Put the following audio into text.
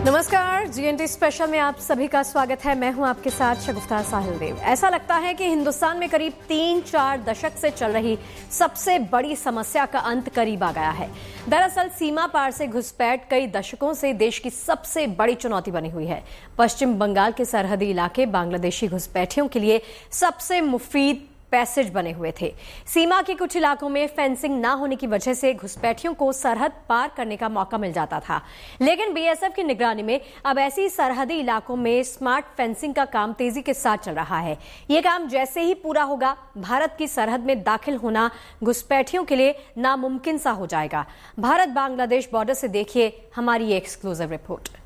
नमस्कार, GNT special में आप सभी का स्वागत है। मैं हूं आपके साथ शगुफ्ता साहिल देव। ऐसा लगता है कि हिंदुस्तान में करीब 3-4 दशक से चल रही सबसे बड़ी समस्या का अंत करीब आ गया है। दरअसल सीमा पार से घुसपैठ कई दशकों से देश की सबसे बड़ी चुनौती बनी हुई है। पश्चिम बंगाल के सरहदी इलाके बांग्लादेशी घुसपैठियों के लिए सबसे मुफीद पैसेज बने हुए थे। सीमा के कुछ इलाकों में फेंसिंग ना होने की वजह से घुसपैठियों को सरहद पार करने का मौका मिल जाता था, लेकिन बीएसएफ की निगरानी में अब ऐसी सरहदी इलाकों में स्मार्ट फेंसिंग का काम तेजी के साथ चल रहा है। ये काम जैसे ही पूरा होगा, भारत की सरहद में दाखिल होना घुसपैठियों के लिए नामुमकिन सा हो जाएगा। भारत बांग्लादेश बॉर्डर से देखिए हमारी ये एक्सक्लूसिव रिपोर्ट।